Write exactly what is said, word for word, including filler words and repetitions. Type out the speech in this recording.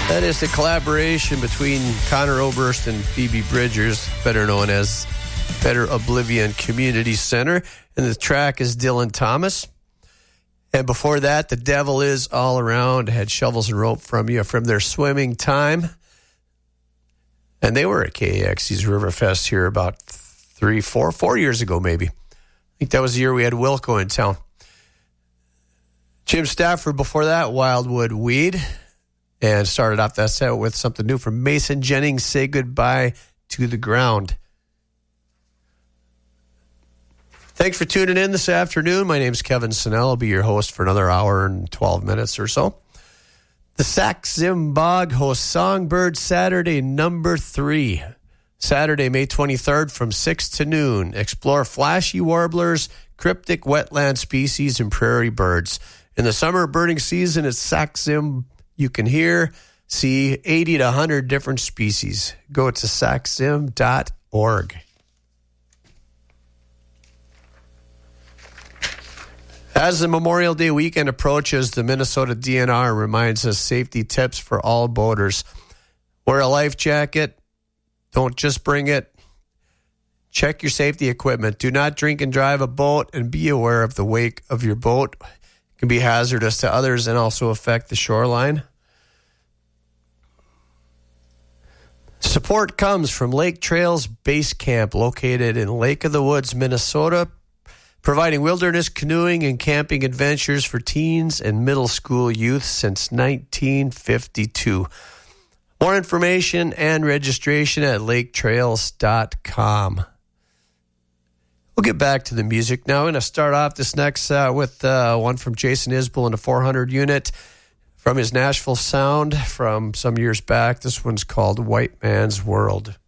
That is the collaboration between Connor Oberst and Phoebe Bridgers, better known as Better Oblivion Community Center. And the track is Dylan Thomas. And before that, The Devil Is All Around had Shovels and Rope from you from their Swimming Time. And they were at K A X C's Riverfest here about three, four, four years ago, maybe. I think that was the year we had Wilco in town. Jim Stafford before that, Wildwood Weed. And started off that set with something new from Mason Jennings, Say Goodbye to the Ground. Thanks for tuning in this afternoon. My name's Kevin Sinnell. I'll be your host for another hour and twelve minutes or so. The Sax-Zim Bog hosts Songbird Saturday number three. Saturday, May twenty-third from six to noon. Explore flashy warblers, cryptic wetland species, and prairie birds. In the summer birding season at Sax-Zim, you can hear, see eighty to one hundred different species. Go to sax zim dot org. As the Memorial Day weekend approaches, the Minnesota D N R reminds us safety tips for all boaters. Wear a life jacket. Don't just bring it. Check your safety equipment. Do not drink and drive a boat, and be aware of the wake of your boat. It can be hazardous to others and also affect the shoreline. Support comes from Lake Trails Base Camp, located in Lake of the Woods, Minnesota, providing wilderness canoeing and camping adventures for teens and middle school youth since nineteen fifty-two. More information and registration at lake trails dot com. We'll get back to the music now. I'm going to start off this next uh, with uh, one from Jason Isbell in the four hundred unit from his Nashville Sound from some years back. This one's called White Man's World.